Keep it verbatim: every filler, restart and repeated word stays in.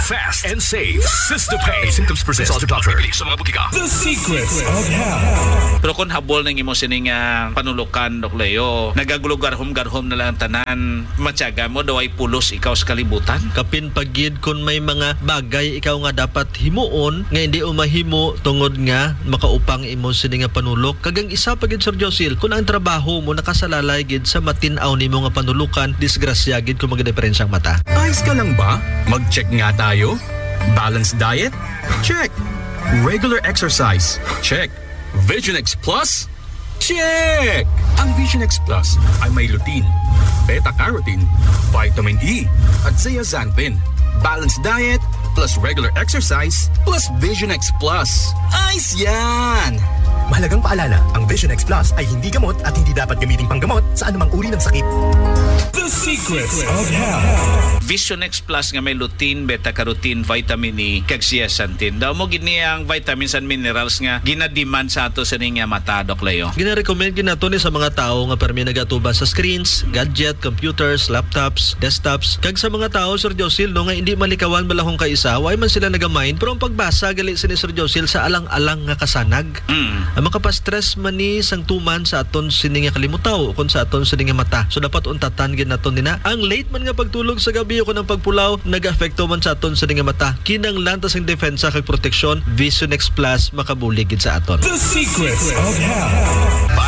Fast and safe. System-Pain. Symptoms persist. Consult your doctor. Sa mga butika. The Secrets of Health. Pero kung habol ng imo sining uh, panulukan, Dok Leo, nagagulugarhom-garhom na lang tanan, matyaga mo daw ay pulos ikaw sa kalibutan. Kapin pagid kung may mga bagay ikaw nga dapat himuon nga hindi umahimo tungod nga makaupang imo sini nga panulok. Kagang isa pagid Sir Josil, kung ang trabaho mo nakasalalay gid sa matin-aw nimo nga panulukan, disgrasya gid kung magdiferensyang mata. Ayos ka lang ba? Mag-check nga tayo. Balanced diet? Check. Regular exercise? Check. Vision X Plus? Check! Ang Vision X Plus ay may lutein, beta-carotene, vitamin E, at zeaxanthin. Balanced diet plus regular exercise plus Vision X Plus. Ayos yan! Mahalagang paalala, ang Vision X Plus ay hindi gamot at hindi dapat gamitin panggamot sa anumang uri ng sakit. The Secrets of Health. Vision X Plus nga may lutein, beta-carotene, vitamin E, kag zeaxanthin. Daw mo gini ang vitamins and minerals nga ginademand sa ato sa nga mata, Dok Leo. Gina-recommend ginato ni sa mga tao nga permi nagatuban sa screens, gadget, computers, laptops, desktops. Kag sa mga tao, Sir Josil, no, nga hindi malikawan balahong kaisa, way man sila nagamain, pero ang pagbasa gali si Sir Josil sa alang-alang nga kasanag. Mm. Ang makapastress man ni sang tuman sa aton sini nga kalimutaw kung sa aton sini nga mata. So dapat untatan gid naton nina. Ang late man nga pagtulog sa gabi o ng pagpulaw, nag-afekto man sa aton sini nga mata. Kinanglan ta sang depensa kag proteksyon, Vision X Plus makabulig gid sa aton. The Secrets of Health.